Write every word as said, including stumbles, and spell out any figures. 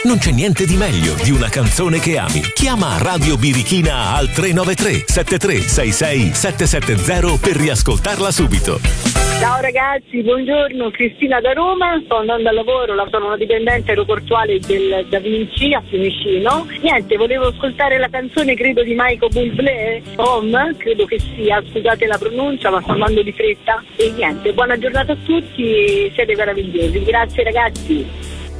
Non c'è niente di meglio di una canzone che ami. Chiama Radio Birichina al tre nove tre sette tre sei sei sette sette zero per riascoltarla subito. Ciao ragazzi, buongiorno, Cristina da Roma, sto andando al lavoro, sono una dipendente aeroportuale del Da Vinci a Fiumicino. Niente, volevo ascoltare la canzone, credo di Michael Bublé, Home, credo che sia, scusate la pronuncia ma sto andando di fretta. E niente, buona giornata a tutti, siete meravigliosi, grazie ragazzi.